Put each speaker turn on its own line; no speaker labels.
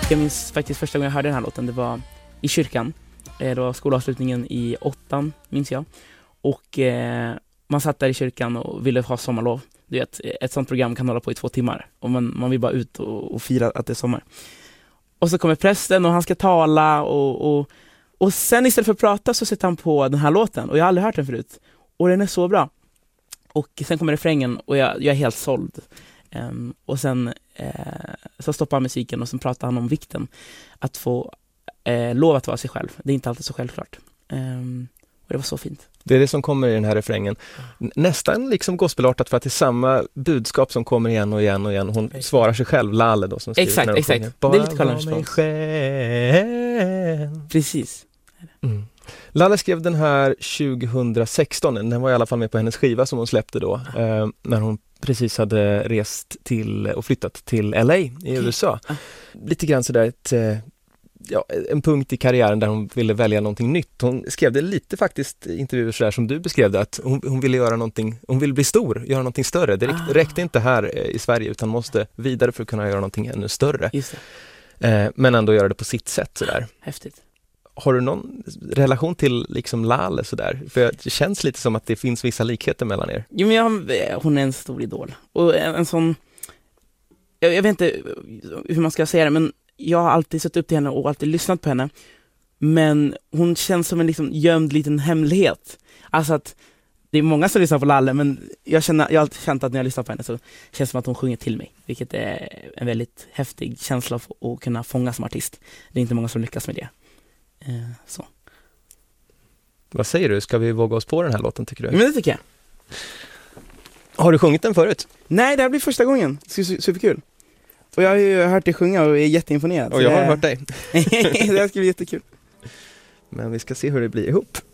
Jag minns faktiskt första gången jag hörde den här låten, det var i kyrkan. Det var skolavslutningen i 8, minns jag. Och man satt där i kyrkan och ville ha sommarlov. Du vet, ett sånt program kan hålla på i 2 timmar. Och man vill bara ut och fira att det är sommar. Och så kommer prästen och han ska tala. Och sen istället för att prata så sätter han på den här låten. Och jag har aldrig hört den förut. Och den är så bra. Och sen kommer refrängen och jag är helt såld. Och sen så stoppar han musiken och sen pratar han om vikten att få lov att vara sig själv. Det är inte alltid så självklart. Och det var så fint.
Det är det som kommer i den här refrängen. Nästan liksom gospelartat för att det är samma budskap som kommer igen och igen och igen. Hon svarar sig själv, Lalle då, som skriver.
Exakt. Det är lite Karl Precis.
Lalle skrev den här 2016. Den var i alla fall med på hennes skiva som hon släppte då. När hon precis hade rest till och flyttat till LA i USA. Lite grann sådär en punkt i karriären där hon ville välja någonting nytt. Hon skrev det lite faktiskt i intervjuer sådär som du beskrev det, att hon ville göra någonting, hon ville bli stor, göra någonting större. Det räckte inte här i Sverige utan måste vidare för att kunna göra någonting ännu större.
Just det.
Men ändå göra det på sitt sätt sådär.
Häftigt.
Har du någon relation till liksom Lalle sådär? För det känns lite som att det finns vissa likheter mellan er.
Jo, men hon är en stor idol. Och en sån... Jag vet inte hur man ska säga det, men jag har alltid sett upp till henne och alltid lyssnat på henne. Men hon känns som en liksom gömd liten hemlighet. Alltså att det är många som lyssnar på Lalle, men jag har alltid känt att när jag lyssnar på henne så känns det som att hon sjunger till mig. Vilket är en väldigt häftig känsla att kunna fånga som artist. Det är inte många som lyckas med det. Så.
Vad säger du? Ska vi våga oss på den här låten, tycker du?
Men det tycker jag. Har
du sjungit den förut?
Nej, det här blir första gången. Superkul. Och jag har ju hört dig sjunga och är jätteimponerad.
Och jag har hört dig.
Det här ska bli jättekul.
Men vi ska se hur det blir ihop.